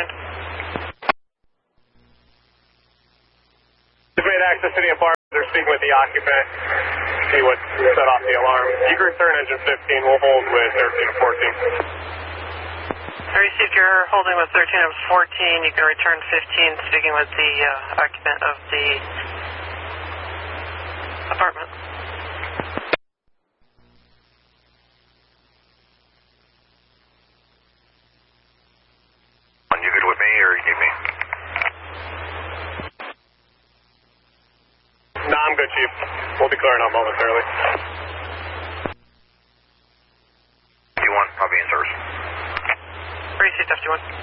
wind. We've made access to the apartment. They're speaking with the occupant. See what set off the alarm. You can return engine 15. We'll hold with 13 and 14. I received your holding with 13 and 14. You can return 15, speaking with the occupant of the apartment. You good with me, or you need me? No, I'm good, Chief. We'll be clearing up momentarily. You want, I'll be in service. Received FD1.